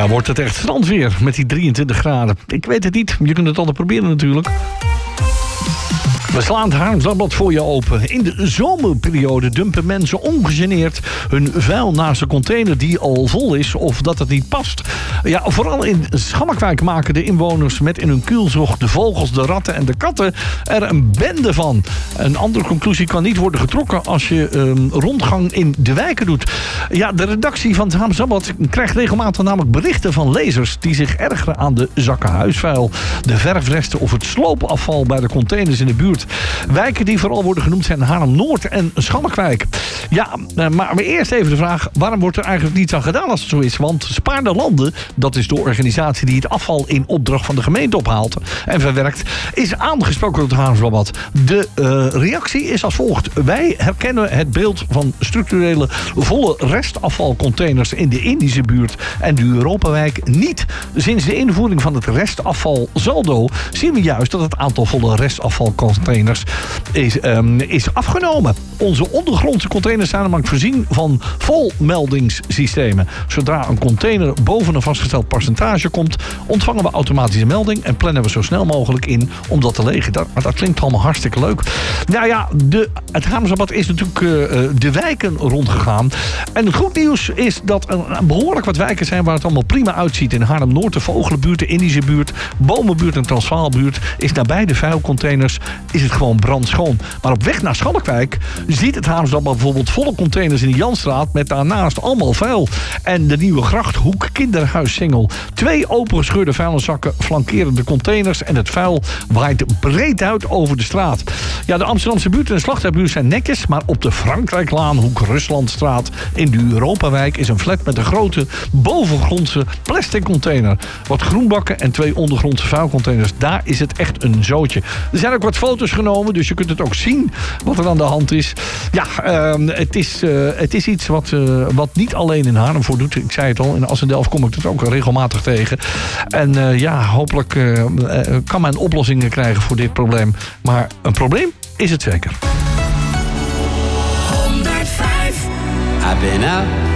Ja, wordt het echt strandweer met die 23 graden? Ik weet het niet. Je kunt het altijd proberen natuurlijk. We slaan het Haarlemsdagblad voor je open. In de zomerperiode dumpen mensen ongegeneerd hun vuil naast de container die al vol is of dat het niet past. Ja, vooral in Schalkwijk maken de inwoners met in hun kielzog de vogels, de ratten en de katten er een bende van. Een andere conclusie kan niet worden getrokken als je rondgang in de wijken doet. Ja, de redactie van het Haarlemsdagblad krijgt regelmatig namelijk berichten van lezers die zich ergeren aan de zakken huisvuil, de verfresten of het sloopafval bij de containers in de buurt. Wijken die vooral worden genoemd zijn Haarlem-Noord en Schalkwijk. Ja, maar eerst even de vraag, waarom wordt er eigenlijk niets aan gedaan als het zo is? Want Spaar de Landen, dat is de organisatie die het afval in opdracht van de gemeente ophaalt en verwerkt, is aangesproken door het Haarlemsdagblad. De reactie is als volgt. Wij herkennen het beeld van structurele volle restafvalcontainers in de Indische buurt en de Europawijk niet. Sinds de invoering van het restafval saldo zien we juist dat het aantal volle restafvalcontainers is afgenomen. Onze ondergrondse containers zijn namelijk voorzien van volmeldingssystemen. Zodra een container boven een vastgesteld percentage komt, ontvangen we automatisch een melding en plannen we zo snel mogelijk in om dat te legen. Dat klinkt allemaal hartstikke leuk. Nou ja, het Haarlemsdagblad is natuurlijk de wijken rondgegaan. En het goed nieuws is dat er behoorlijk wat wijken zijn waar het allemaal prima uitziet. In Haarlem-Noord, de Vogelenbuurt, de Indische buurt, Bomenbuurt en Transvaalbuurt is nabij de vuilcontainers is het gewoon brandschoon. Maar op weg naar Schalkwijk ziet het Haarlemsdagblad bijvoorbeeld volle containers in de Janstraat met daarnaast allemaal vuil. En de Nieuwe Grachthoek Kinderhuis Singel. 2 opengescheurde vuilniszakken flankeren de containers en het vuil waait breed uit over de straat. Ja, de Amsterdamse buurt en de Slachthuisbuurt zijn netjes, maar op de Frankrijklaan, Hoek Ruslandstraat in de Europawijk is een flat met een grote bovengrondse plastic container. Wat groenbakken en 2 ondergrondse vuilcontainers. Daar is het echt een zootje. Er zijn ook wat foto's genomen, dus je kunt het ook zien wat er aan de hand is. Ja, het is iets wat niet alleen in Haarlem voordoet. Ik zei het al, in Assendelft kom ik het ook regelmatig tegen. En hopelijk kan men oplossingen krijgen voor dit probleem. Maar een probleem is het zeker. 105. I've been out